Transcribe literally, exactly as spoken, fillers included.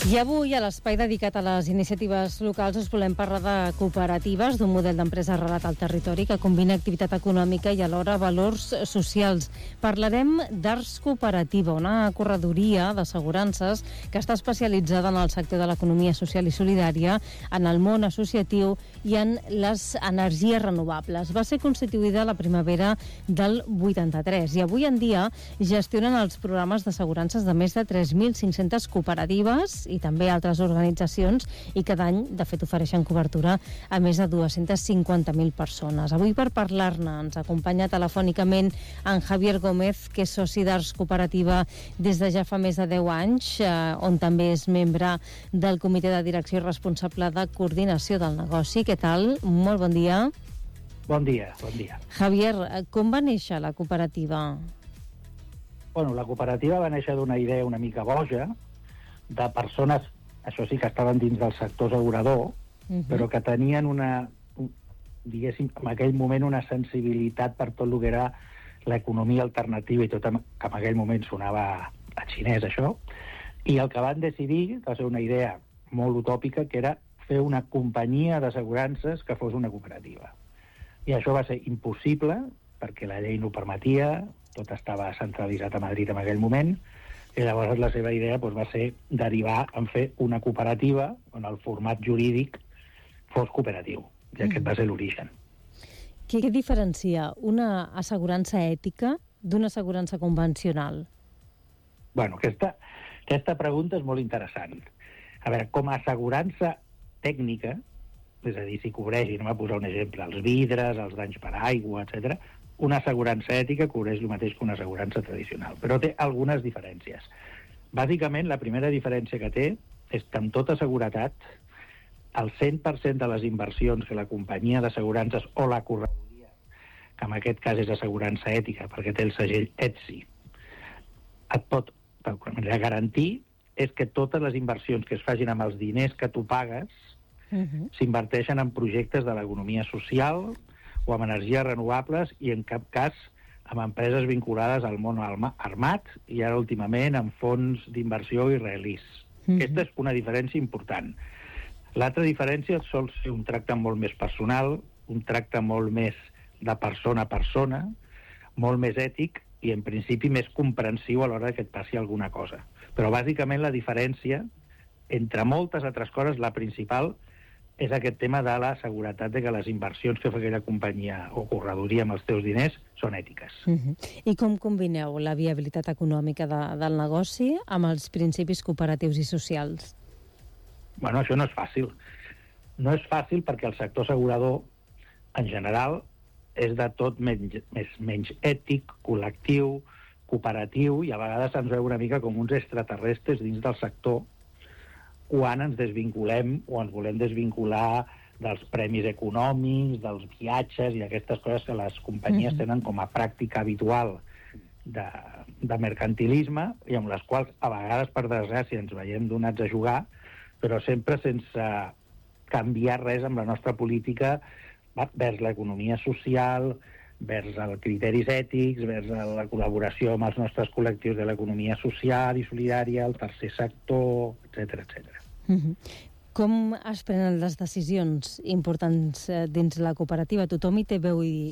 I avui, a l'espai dedicat a les iniciatives locals, us volem parlar de cooperatives, d'un model d'empresa arrelat al territori que combina activitat econòmica i alhora valors socials. Parlarem d'Arts Cooperativa, una corredoria d'assegurances que està especialitzada en el sector de l'economia social i solidària, en el món associatiu i en les energies renovables. Va ser constituïda a la primavera del vuitanta-tres i avui en dia gestionen els programes d'assegurances de més de tres mil cinc-centes cooperatives i també altres organitzacions, i cada any, de fet, ofereixen cobertura a més de dos-centes cinquanta mil persones. Avui, per parlar-ne, ens acompanya telefònicament en Javier Gómez, que és soci d'Arts Cooperativa des de ja fa més de deu anys, eh, on també és membre del comitè de direcció i responsable de coordinació del negoci. Què tal? Molt bon dia. Bon dia, bon dia. Javier, com va néixer la cooperativa? Bueno, la cooperativa va néixer d'una idea una mica boja, de persones, això sí, que estaven dins del sector assegurador, uh-huh. però que tenien una, diguéssim, en aquell moment una sensibilitat per tot el que era l'economia alternativa i tot que en aquell moment sonava a xinès, això, i el que van decidir va ser una idea molt utòpica, que era fer una companyia d'assegurances que fos una cooperativa. I això va ser impossible, perquè la llei no ho permetia, tot estava centralitzat a Madrid en aquell moment, i llavors la seva idea doncs, va ser derivar en fer una cooperativa on el format jurídic fos cooperatiu, i aquest va ser l'origen. Què, què diferencia una assegurança ètica d'una assegurança convencional? Bueno, aquesta, aquesta pregunta és molt interessant. A veure, com a assegurança tècnica, és a dir, si cobreix, anem a posar un exemple, els vidres, els danys per aigua, etcètera, una assegurança ètica cobreix el mateix que una assegurança tradicional, però té algunes diferències. Bàsicament, la primera diferència que té és que amb tota seguretat el cent per cent de les inversions que la companyia d'assegurances o la corredoria, que en aquest cas és assegurança ètica, perquè té el segell E T S I, et pot garantir és que totes les inversions que es facin amb els diners que tu pagues uh-huh. s'inverteixen en projectes de l'economia social o amb energies renovables i en cap cas amb empreses vinculades al món armat i ara últimament amb fons d'inversió israelís. Mm-hmm. Aquesta és una diferència important. L'altra diferència sol ser un tracte molt més personal, un tracte molt més de persona a persona, molt més ètic i en principi més comprensiu a l'hora que et passi alguna cosa. Però bàsicament la diferència, entre moltes altres coses, la principal és aquest tema de la seguretat de que les inversions que fa aquella companyia o corredoria amb els teus diners són ètiques. Uh-huh. I com combineu la viabilitat econòmica de, del negoci amb els principis cooperatius i socials? Bueno, això no és fàcil. No és fàcil perquè el sector assegurador, en general, és de tot menys, més, menys ètic, col·lectiu, cooperatiu, i a vegades ens veu una mica com uns extraterrestres dins del sector quan ens desvinculem o ens volem desvincular dels premis econòmics, dels viatges i aquestes coses que les companyies mm-hmm. tenen com a pràctica habitual de, de mercantilisme i amb les quals a vegades, per desgràcia, ens veiem donats a jugar, però sempre sense canviar res amb la nostra política vers l'economia social, vers els criteris ètics, vers la col·laboració amb els nostres col·lectius de l'economia social i solidària, el tercer sector, etcètera, etcètera. Mm-hmm. Com es prenen les decisions importants dins la cooperativa? Tothom hi té veu i,